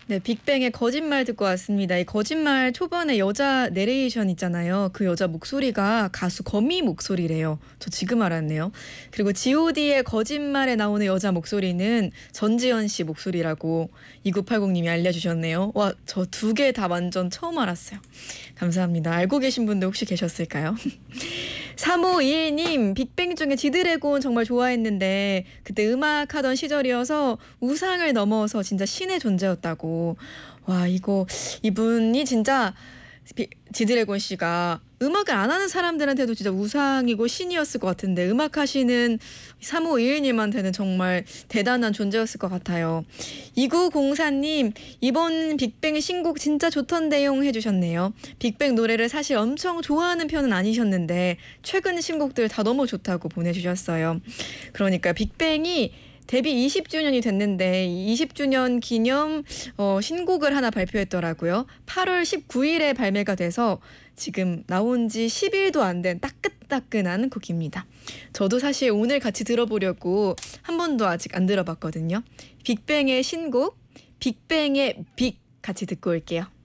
네, 빅뱅의 거짓말 듣고 왔습니다. 이 거짓말 초반에 여자 내레이션 있잖아요. 그 여자 목소리가 가수 거미 목소리래요. 저 지금 알았네요. 그리고 G.O.D의 거짓말에 나오는 여자 목소리는 전지현 씨 목소리라고 2980님이 알려주셨네요. 와, 저 두 개 다 완전 처음 알았어요. 감사합니다. 알고 계신 분들 혹시 계셨을까요? 3521님, 빅뱅 중에 지드래곤 정말 좋아했는데 그때 음악하던 시절이어서 우상을 넘어서 진짜 신의 존재였다고. 와, 이분이 진짜 지드래곤 씨가 음악을 안 하는 사람들한테도 진짜 우상이고 신이었을 것 같은데 음악하시는 3521님한테는 정말 대단한 존재였을 것 같아요. 2904님, 이번 빅뱅 신곡 진짜 좋던데용 해주셨네요. 빅뱅 노래를 사실 엄청 좋아하는 편은 아니셨는데 최근 신곡들 다 너무 좋다고 보내주셨어요. 그러니까 빅뱅이 데뷔 20주년이 됐는데 20주년 기념 신곡을 하나 발표했더라고요. 8월 19일에 발매가 돼서 지금 나온 지 10일도 안 된 따끈따끈한 곡입니다. 저도 사실 오늘 같이 들어보려고 한 번도 아직 안 들어봤거든요. 빅뱅의 신곡, 빅뱅의 빅 같이 듣고 올게요.